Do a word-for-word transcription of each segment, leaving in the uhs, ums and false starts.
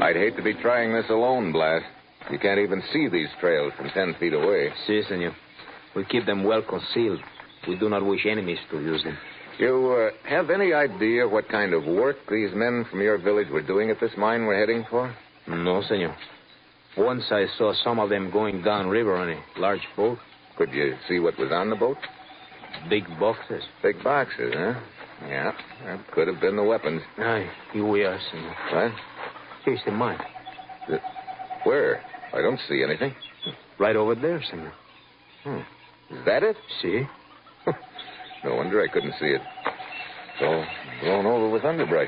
I'd hate to be trying this alone, Blas. You can't even see these trails from ten feet away. Si, senor. We keep them well concealed. We do not wish enemies to use them. You uh, have any idea what kind of work these men from your village were doing at this mine we're heading for? No, senor. Once I saw some of them going downriver on a large boat. Could you see what was on the boat? Big boxes. Big boxes, huh? Yeah, that could have been the weapons. Aye, here we are, senor. What? Here's the mine. The... Where? I don't see anything. Right over there, senor. Hmm. Is that it? See? No wonder I couldn't see it. It's all blown over with underbrush.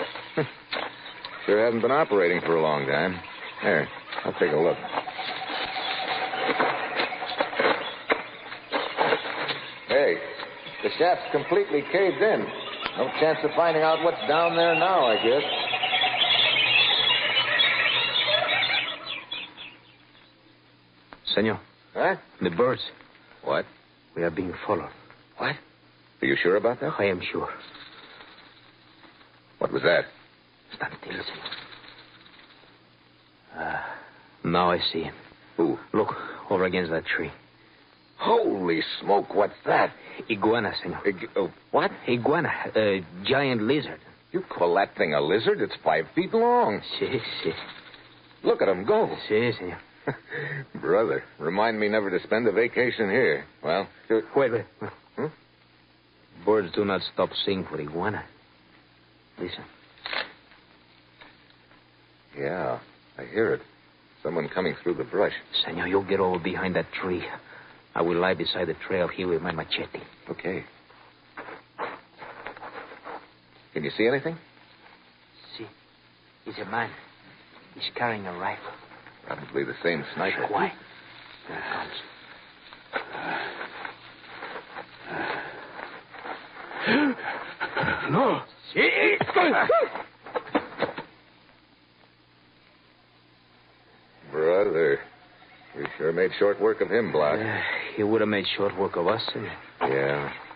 Sure hasn't been operating for a long time. There, I'll take a look. Hey, the shaft's completely caved in. No chance of finding out what's down there now, I guess. Senor. Huh? The birds. What? We are being followed. What? Are you sure about that? I am sure. What was that? Stand still, senor. Ah, now I see him. Who? Look, over against that tree. Holy smoke, what's that? Iguana, senor. Ig- uh, what? Iguana, a giant lizard. You call that thing a lizard? It's five feet long. Si, si. Look at him go. Si, senor. Brother, remind me never to spend a vacation here. Well, uh, Wait, wait. Hmm? Birds do not stop singing for iguana. Listen. Yeah, I hear it. Someone coming through the brush. Senor, you get over behind that tree. I will lie beside the trail here with my machete. Okay. Can you see anything? See, he's a man. He's carrying a rifle. Probably the same sniper. Quiet. Here it comes. No. See? Brother, we sure made short work of him, Blas. Uh, he would have made short work of us, senor. Yeah.